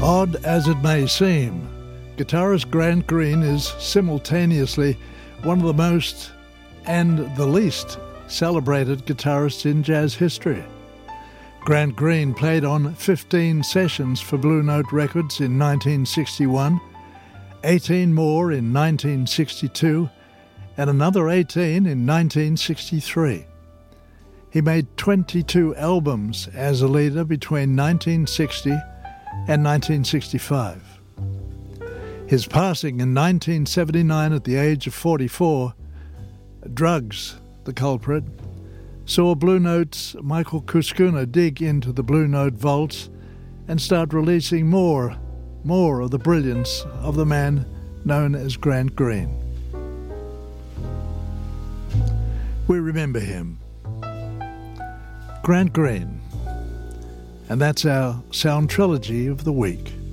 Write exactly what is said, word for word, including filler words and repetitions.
Odd as it may seem, guitarist Grant Green is simultaneously one of the most and the least celebrated guitarists in jazz history. Grant Green played on fifteen sessions for Blue Note Records in nineteen sixty-one, eighteen more in nineteen sixty-two, and another eighteen in nineteen sixty-three. He made twenty-two albums as a leader between nineteen sixty and nineteen sixty-five. His passing in nineteen seventy-nine at the age of forty-four, drugs the culprit, saw Blue Note's Michael Kuskuna dig into the Blue Note vaults and start releasing more, more of the brilliance of the man known as Grant Green. We remember him. Grant Green. And that's our sound trilogy of the week.